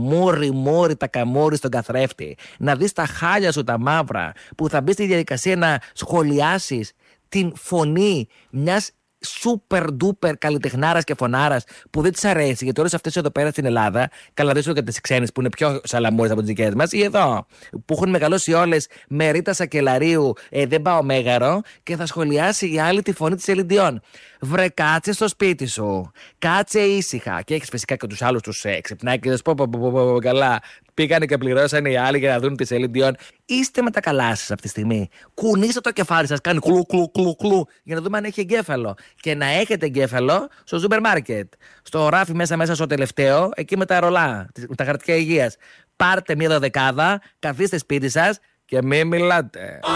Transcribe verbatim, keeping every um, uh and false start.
μούρι μούρι τα καμούρι στον καθρέφτη, να δεις τα χάλια σου τα μαύρα, που θα μπεις στη διαδικασία να σχολιάσεις την φωνή μιας σούπερ ντούπερ καλλιτεχνάρας και φωνάρας που δεν της αρέσει, γιατί όλες αυτές εδώ πέρα στην Ελλάδα, καλά δεν σου και τις ξένες που είναι πιο σαλαμούρες από τις δικές μας, ή εδώ που έχουν μεγαλώσει όλες με Ρίτα Σακελαρίου, ε, δεν πάω μέγαρο, και θα σχολιάσει η άλλη τη φωνή της Celine Dion. Βρε, κάτσε στο σπίτι σου, κάτσε ήσυχα. Και έχεις φυσικά και τους άλλους τους ε, ξυπνάει και πω, πω, πω, πω, πω, καλά. Πήγανε και πληρώσανε οι άλλοι για να δουν τη Celine Dion. Είστε με τα καλά σας αυτή τη στιγμή. Κουνήστε το κεφάλι σας, κάνει κλου κλου κλου κλου, για να δούμε αν έχει εγκέφαλο. Και να έχετε εγκέφαλο στο σούπερ μάρκετ. Στο ράφι μέσα μέσα στο τελευταίο, εκεί με τα ρολά, με τα χαρτιά υγείας. Πάρτε μία δωδεκάδα, καθίστε σπίτι σας και μην μιλάτε.